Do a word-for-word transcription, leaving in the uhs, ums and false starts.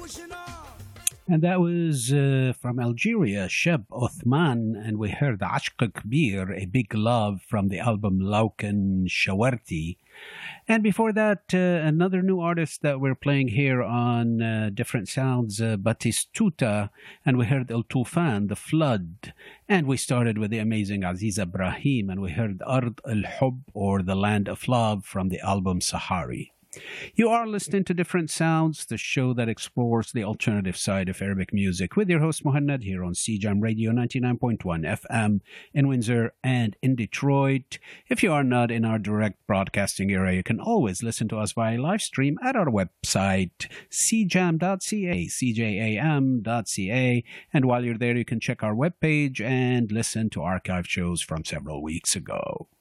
And that was uh, from Algeria, Sheb Othman, and we heard Ashq Kbir, A Big Love from the album Lauken Shawarti. And before that, uh, another new artist that we're playing here on uh, Different Sounds, uh, Batistuta, and we heard El Tufan, The Flood. And we started with the amazing Aziz Ibrahim, and we heard Ard al-Hub, or The Land of Love, from the album Sahari. You are listening to Different Sounds, the show that explores the alternative side of Arabic music, with your host Mohannad here on C Jam Radio ninety-nine point one F M in Windsor and in Detroit. If you are not in our direct broadcasting area, you can always listen to us via live stream at our website, c jam dot c a, c j a m dot c a. And while you're there, you can check our webpage and listen to archive shows from several weeks ago.